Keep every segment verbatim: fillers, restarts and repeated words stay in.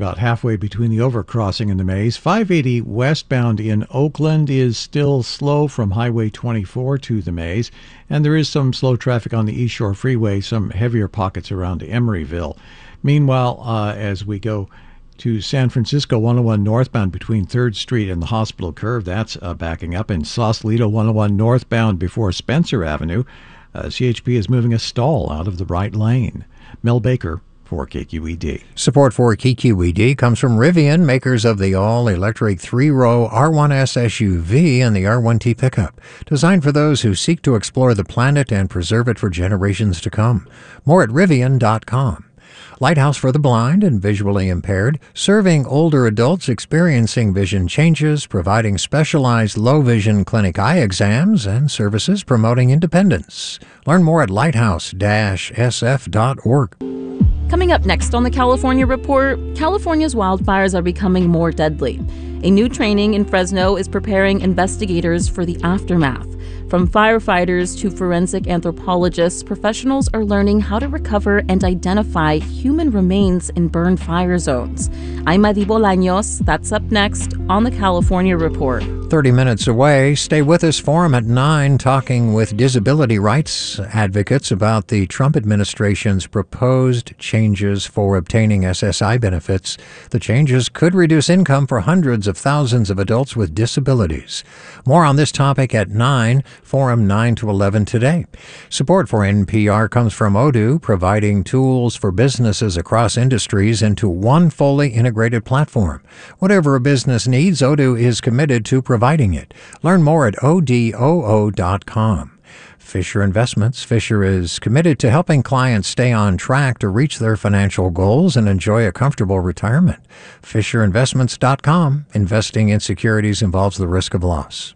about halfway between the overcrossing and the maze. five eighty westbound in Oakland is still slow from Highway twenty-four to the maze, and there is some slow traffic on the East Shore Freeway, some heavier pockets around Emeryville. Meanwhile, uh, as we go to San Francisco, one oh one northbound between third Street and the Hospital Curve, that's uh, backing up. In Sausalito, one oh one northbound before Spencer Avenue, uh, C H P is moving a stall out of the right lane. Mel Baker for K Q E D. Support for K Q E D comes from Rivian, makers of the all-electric three-row R one S S U V and the R one T pickup, designed for those who seek to explore the planet and preserve it for generations to come. More at Rivian dot com. Lighthouse for the Blind and Visually Impaired, serving older adults experiencing vision changes, providing specialized low-vision clinic eye exams and services promoting independence. Learn more at lighthouse dash s f dot org. Coming up next on the California Report, California's wildfires are becoming more deadly. A new training in Fresno is preparing investigators for the aftermath. From firefighters to forensic anthropologists, professionals are learning how to recover and identify human remains in burned fire zones. I'm Madi Bolaños. That's up next on the California Report. thirty minutes away. Stay with us. Forum at nine, talking with disability rights advocates about the Trump administration's proposed changes for obtaining S S I benefits. The changes could reduce income for hundreds of thousands of adults with disabilities. More on this topic at nine. Forum nine to eleven today. Support for N P R comes from Odoo, providing tools for businesses across industries into one fully integrated platform. Whatever a business needs, Odoo is committed to providing it. Learn more at O D O O dot com. Fisher Investments. Fisher is committed to helping clients stay on track to reach their financial goals and enjoy a comfortable retirement. Fisher Investments dot com. Investing in securities involves the risk of loss.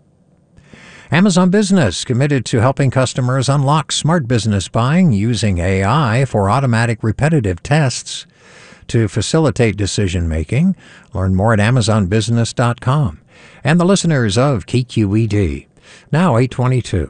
Amazon Business, committed to helping customers unlock smart business buying using A I for automatic repetitive tests to facilitate decision-making. Learn more at Amazon Business dot com. And the listeners of K Q E D. Now eight twenty-two.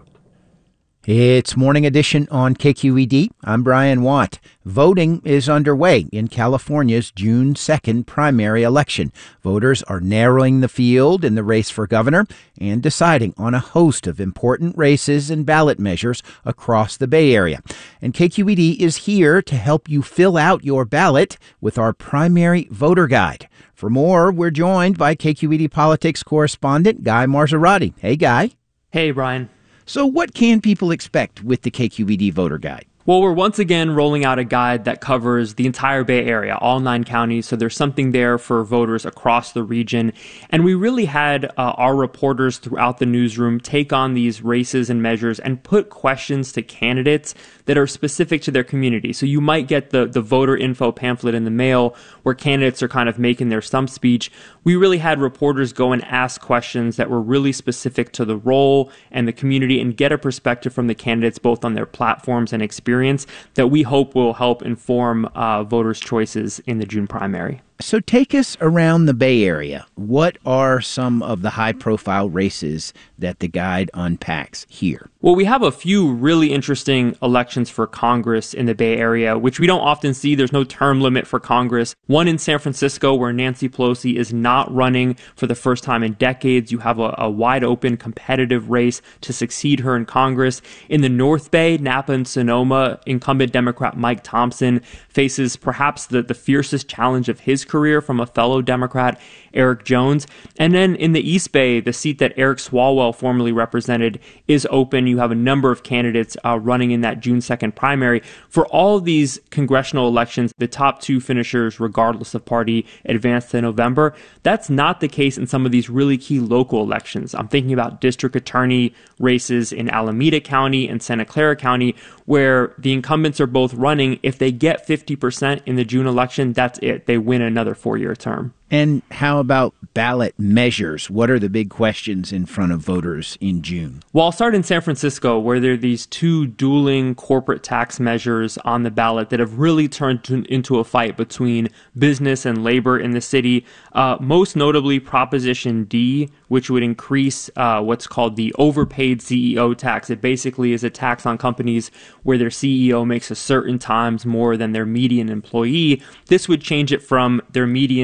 It's Morning Edition on K Q E D. I'm Brian Watt. Voting is underway in California's June second primary election. Voters are narrowing the field in the race for governor and deciding on a host of important races and ballot measures across the Bay Area. And K Q E D is here to help you fill out your ballot with our primary voter guide. For more, we're joined by K Q E D politics correspondent Guy Marzorati. Hey, Guy. Hey, Brian. So what can people expect with the K Q E D voter guide? Well, we're once again rolling out a guide that covers the entire Bay Area, all nine counties, so there's something there for voters across the region. And we really had uh, our reporters throughout the newsroom take on these races and measures and put questions to candidates that are specific to their community. So you might get the, the voter info pamphlet in the mail where candidates are kind of making their stump speech. We really had reporters go and ask questions that were really specific to the role and the community and get a perspective from the candidates both on their platforms and experience that we hope will help inform uh, voters' choices in the June primary. So take us around the Bay Area. What are some of the high-profile races that the guide unpacks here? Well, we have a few really interesting elections for Congress in the Bay Area, which we don't often see. There's no term limit for Congress. One in San Francisco, where Nancy Pelosi is not running for the first time in decades. You have a, a wide-open competitive race to succeed her in Congress. In the North Bay, Napa and Sonoma, incumbent Democrat Mike Thompson faces perhaps the, the fiercest challenge of his career from a fellow Democrat, Eric Jones. And then in the East Bay, the seat that Eric Swalwell formerly represented is open. You have a number of candidates uh, running in that June second primary. For all of these congressional elections, the top two finishers, regardless of party, advance to November. That's not the case in some of these really key local elections. I'm thinking about district attorney races in Alameda County and Santa Clara County, where the incumbents are both running. If they get fifty percent in the June election, that's it. They win another four-year term. And how about ballot measures? What are the big questions in front of voters in June? Well, I'll start in San Francisco, where there are these two dueling corporate tax measures on the ballot that have really turned to, into a fight between business and labor in the city. Uh, most notably, Proposition D, which would increase uh, what's called the overpaid C E O tax. It basically is a tax on companies where their C E O makes a certain times more than their median employee. This would change it from their median